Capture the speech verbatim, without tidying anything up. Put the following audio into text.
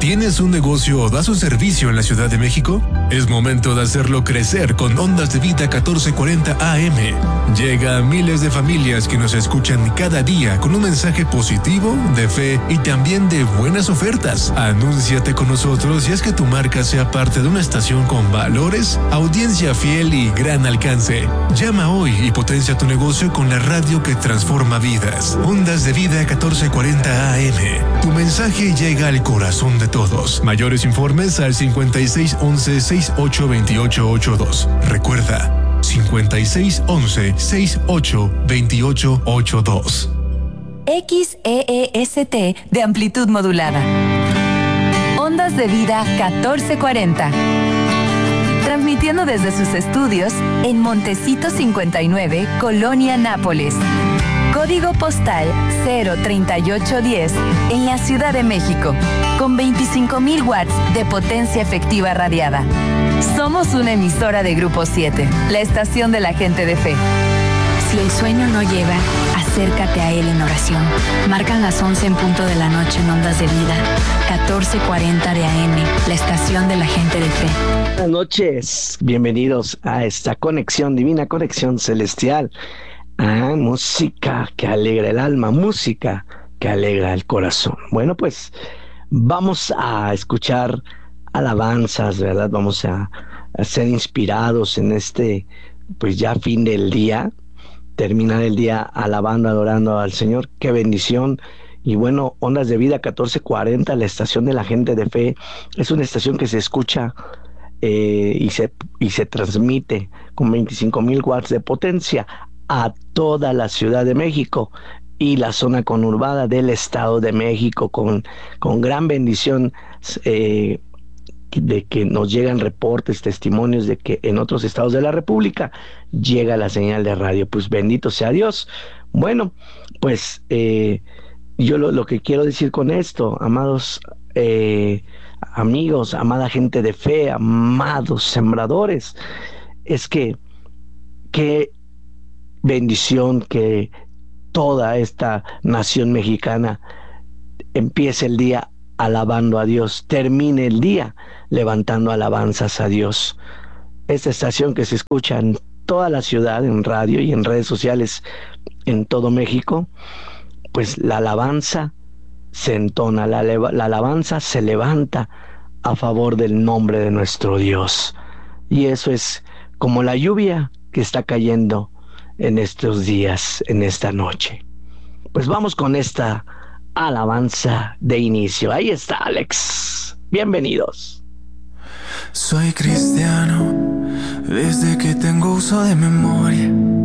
¿Tienes un negocio o das un servicio en la Ciudad de México? Es momento de hacerlo crecer con Ondas de Vida catorce cuarenta A M. Llega a miles de familias que nos escuchan cada día con un mensaje positivo, de fe y también de buenas ofertas. Anúnciate con nosotros y haz que tu marca sea parte de una estación con valores, audiencia fiel y gran alcance. Llama hoy y potencia tu negocio con la radio que transforma vidas. Ondas de Vida catorce cuarenta A M. Tu mensaje llega al corazón de todos. Mayores informes al cincuenta y seis once, sesenta y ocho veintiocho ochenta y dos. Recuerda, cincuenta y seis once, sesenta y ocho veintiocho ochenta y dos. X E E S T de amplitud modulada. Ondas de Vida catorce cuarenta. Transmitiendo desde sus estudios en Montecito cincuenta y nueve, Colonia Nápoles. Código postal cero treinta y ocho diez en la Ciudad de México, con veinticinco mil watts de potencia efectiva radiada. Somos una emisora de Grupo siete, la estación de la gente de fe. Si el sueño no llega, acércate a él en oración. Marcan las once en punto de la noche en Ondas de Vida, catorce cuarenta de A M, la estación de la gente de fe. Buenas noches, bienvenidos a esta conexión divina, conexión celestial. Ah, música que alegra el alma, música que alegra el corazón. Bueno, pues vamos a escuchar alabanzas, ¿verdad? Vamos a, a ser inspirados en este, pues ya fin del día, terminar el día alabando, adorando al Señor. ¡Qué bendición! Y bueno, Ondas de Vida catorce cuarenta, la estación de la gente de fe, es una estación que se escucha eh, y, se, y se transmite con veinticinco mil watts de potencia a toda la Ciudad de México y la zona conurbada del Estado de México, con, con gran bendición eh, de que nos llegan reportes, testimonios de que en otros estados de la República llega la señal de radio. Pues bendito sea Dios. Bueno, pues eh, yo lo, lo que quiero decir con esto, amados eh, amigos, amada gente de fe, amados sembradores, es que que bendición que toda esta nación mexicana empiece el día alabando a Dios, termine el día levantando alabanzas a Dios. Esta estación que se escucha en toda la ciudad, en radio y en redes sociales en todo México, pues la alabanza se entona, la, la alabanza se levanta a favor del nombre de nuestro Dios. Y eso es como la lluvia que está cayendo en estos días, en esta noche. Pues vamos con esta alabanza de inicio. Ahí está, Alex. Bienvenidos. Soy cristiano desde que tengo uso de memoria.